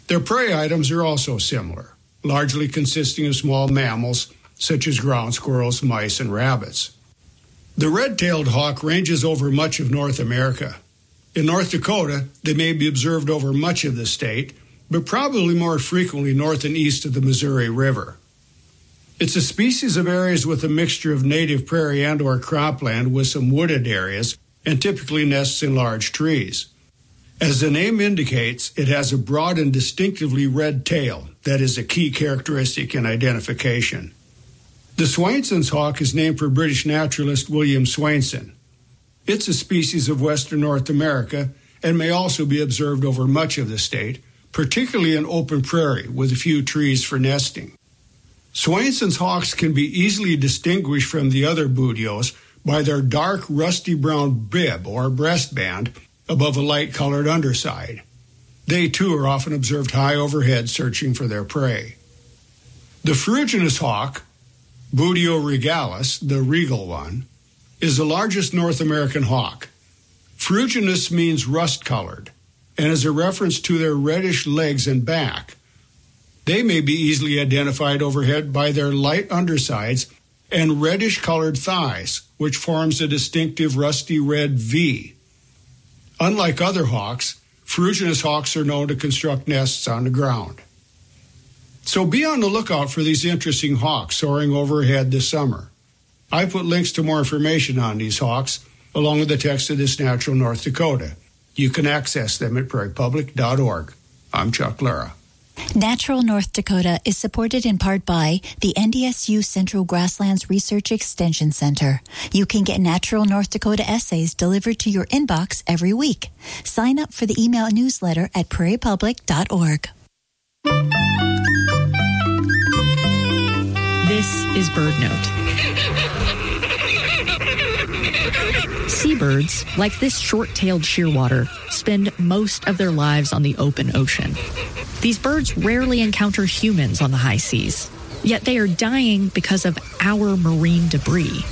Their prey items are also similar, largely consisting of small mammals such as ground squirrels, mice, and rabbits. The red-tailed hawk ranges over much of North America. In North Dakota, they may be observed over much of the state, but probably more frequently north and east of the Missouri River. It's a species of areas with a mixture of native prairie and or cropland with some wooded areas and typically nests in large trees. As the name indicates, it has a broad and distinctively red tail that is a key characteristic in identification. The Swainson's hawk is named for British naturalist William Swainson. It's a species of western North America and may also be observed over much of the state, particularly in open prairie with a few trees for nesting. Swainson's hawks can be easily distinguished from the other bootios by their dark rusty brown bib or breastband above a light-colored underside. They, too, are often observed high overhead searching for their prey. The ferruginous hawk, Buteo regalis, the regal one, is the largest North American hawk. Ferruginous means rust-colored and is a reference to their reddish legs and back. They may be easily identified overhead by their light undersides and reddish-colored thighs, which forms a distinctive rusty red V. Unlike other hawks, ferruginous hawks are known to construct nests on the ground. So be on the lookout for these interesting hawks soaring overhead this summer. I put links to more information on these hawks along with the text of This Natural North Dakota. You can access them at prairiepublic.org. I'm Chuck Lara. Natural North Dakota is supported in part by the NDSU Central Grasslands Research Extension Center. You can get Natural North Dakota essays delivered to your inbox every week. Sign up for the email newsletter at prairiepublic.org. This is BirdNote. Seabirds, like this short-tailed shearwater, spend most of their lives on the open ocean. These birds rarely encounter humans on the high seas, yet they are dying because of our marine debris.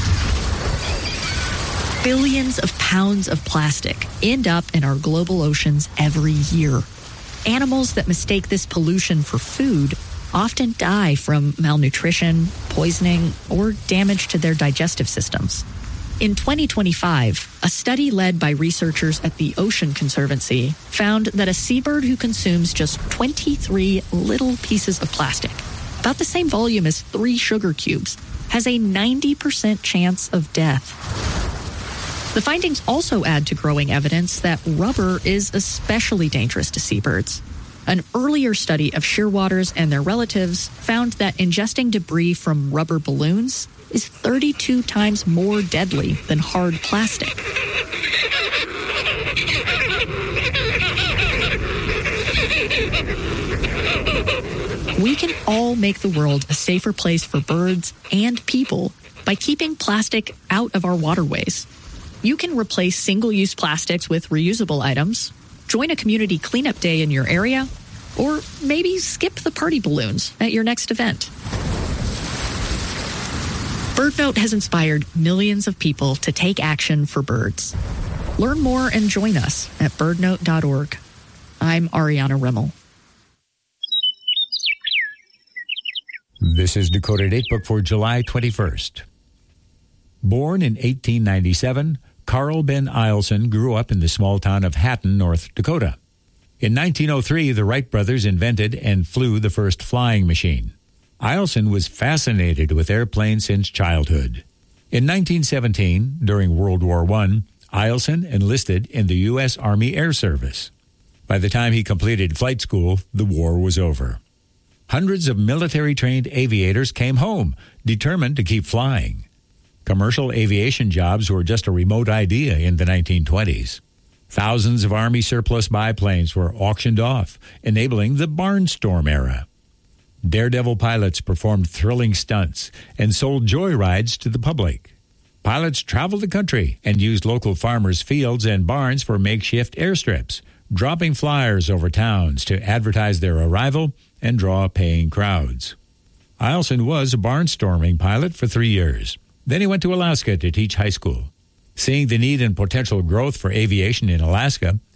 Billions of pounds of plastic end up in our global oceans every year. Animals that mistake this pollution for food often die from malnutrition, poisoning, or damage to their digestive systems. In 2025, a study led by researchers at the Ocean Conservancy found that a seabird who consumes just 23 little pieces of plastic, about the same volume as 3 sugar cubes, has a 90% chance of death. The findings also add to growing evidence that rubber is especially dangerous to seabirds. An earlier study of shearwaters and their relatives found that ingesting debris from rubber balloons is 32 times more deadly than hard plastic. We can all make the world a safer place for birds and people by keeping plastic out of our waterways. You can replace single-use plastics with reusable items, join a community cleanup day in your area, or maybe skip the party balloons at your next event. BirdNote has inspired millions of people to take action for birds. Learn more and join us at birdnote.org. I'm Ariana Rimmel. This is Dakota Datebook for July 21st. Born in 1897, Carl Ben Eielson grew up in the small town of Hatton, North Dakota. In 1903, the Wright brothers invented and flew the first flying machine. Eielson was fascinated with airplanes since childhood. In 1917, during World War I, Eielson enlisted in the U.S. Army Air Service. By the time he completed flight school, the war was over. Hundreds of military-trained aviators came home, determined to keep flying. Commercial aviation jobs were just a remote idea in the 1920s. Thousands of Army surplus biplanes were auctioned off, enabling the barnstorm era. Daredevil pilots performed thrilling stunts and sold joyrides to the public. Pilots traveled the country and used local farmers' fields and barns for makeshift airstrips, dropping flyers over towns to advertise their arrival and draw paying crowds. Eielson was a barnstorming pilot for 3 years. Then he went to Alaska to teach high school. Seeing the need and potential growth for aviation in Alaska,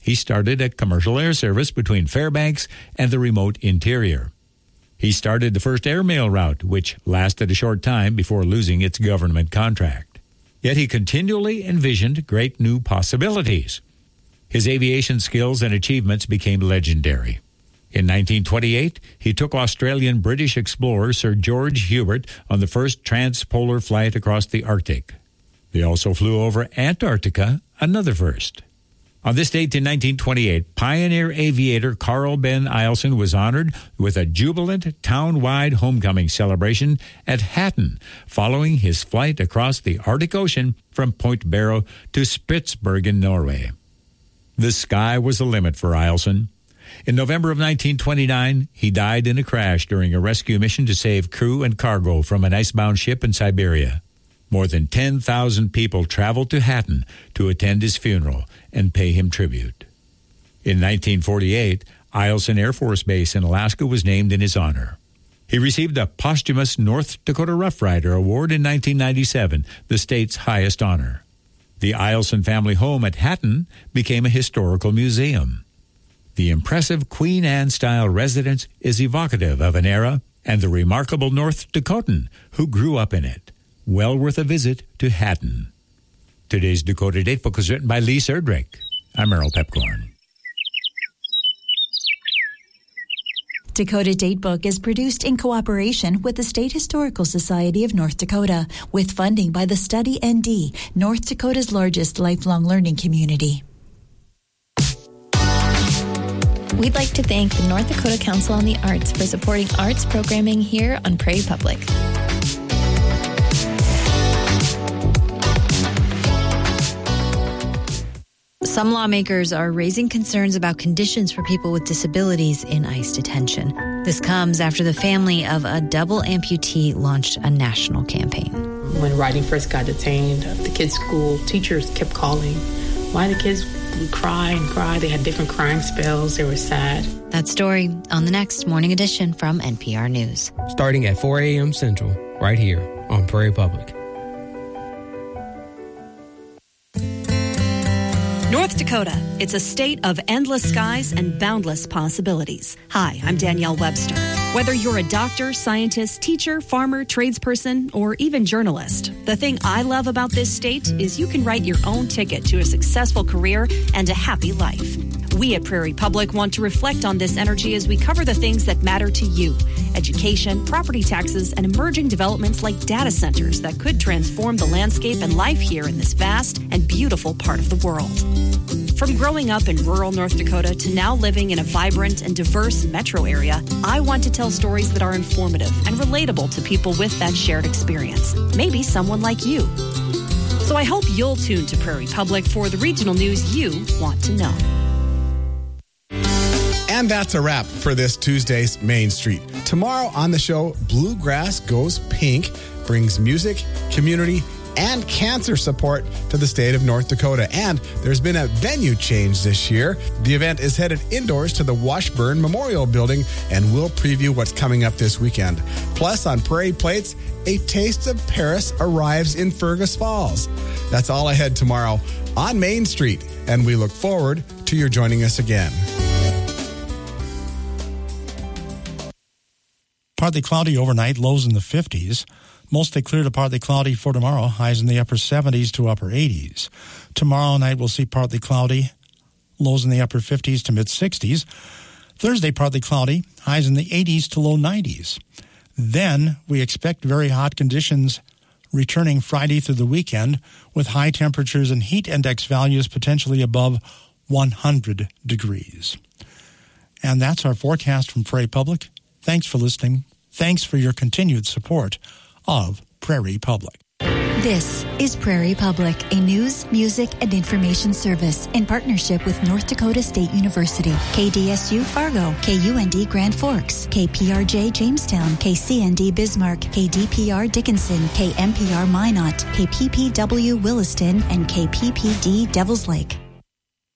he started a commercial air service between Fairbanks and the remote interior. He started the first airmail route, which lasted a short time before losing its government contract. Yet he continually envisioned great new possibilities. His aviation skills and achievements became legendary. In 1928, he took Australian-British explorer Sir George Hubert on the first transpolar flight across the Arctic. They also flew over Antarctica, another first. On this date in 1928, pioneer aviator Carl Ben Eielson was honored with a jubilant town-wide homecoming celebration at Hatton following his flight across the Arctic Ocean from Point Barrow to Spitsbergen, Norway. The sky was the limit for Eielson. In November of 1929, he died in a crash during a rescue mission to save crew and cargo from an icebound ship in Siberia. More than 10,000 people traveled to Hatton to attend his funeral and pay him tribute. In 1948, Eielson Air Force Base in Alaska was named in his honor. He received a posthumous North Dakota Rough Rider Award in 1997, the state's highest honor. The Eielson family home at Hatton became a historical museum. The impressive Queen Anne-style residence is evocative of an era and the remarkable North Dakotan who grew up in it. Well worth a visit to Hatton. Today's Dakota Datebook was written by Lee Serdrick. I'm Merrill Pepcorn. Dakota Datebook is produced in cooperation with the State Historical Society of North Dakota, with funding by the Study ND, North Dakota's largest lifelong learning community. We'd like to thank the North Dakota Council on the Arts for supporting arts programming here on Prairie Public. Some lawmakers are raising concerns about conditions for people with disabilities in ICE detention. This comes after the family of a double amputee launched a national campaign. When Riding first got detained, the kids' school teachers kept calling. Why the kids would cry and cry. They had different crying spells. They were sad. That story on the next Morning Edition from NPR News. Starting at 4 a.m. Central, right here on Prairie Public. North Dakota, it's a state of endless skies and boundless possibilities. Hi, I'm Danielle Webster. Whether you're a doctor, scientist, teacher, farmer, tradesperson, or even journalist, the thing I love about this state is you can write your own ticket to a successful career and a happy life. We at Prairie Public want to reflect on this energy as we cover the things that matter to you: education, property taxes, and emerging developments like data centers that could transform the landscape and life here in this vast and beautiful part of the world. From growing up in rural North Dakota to now living in a vibrant and diverse metro area, I want to tell stories that are informative and relatable to people with that shared experience. Maybe someone like you. So I hope you'll tune to Prairie Public for the regional news you want to know. And that's a wrap for this Tuesday's Main Street. Tomorrow on the show, Bluegrass Goes Pink brings music, community, and cancer support to the state of North Dakota. And there's been a venue change this year. The event is headed indoors to the Washburn Memorial Building, and we'll preview what's coming up this weekend. Plus, on Prairie Plates, a taste of Paris arrives in Fergus Falls. That's all ahead tomorrow on Main Street, and we look forward to your joining us again. Partly cloudy overnight, lows in the 50s. Mostly clear to partly cloudy for tomorrow, highs in the upper 70s to upper 80s. Tomorrow night we'll see partly cloudy, lows in the upper 50s to mid 60s. Thursday partly cloudy, highs in the 80s to low 90s. Then we expect very hot conditions returning Friday through the weekend, with high temperatures and heat index values potentially above 100 degrees. And that's our forecast from Prairie Public. Thanks for listening. Thanks for your continued support of Prairie Public. This is Prairie Public, a news, music, and information service in partnership with North Dakota State University, KDSU Fargo, KUND Grand Forks, KPRJ Jamestown, KCND Bismarck, KDPR Dickinson, KMPR Minot, KPPW Williston, and KPPD Devils Lake.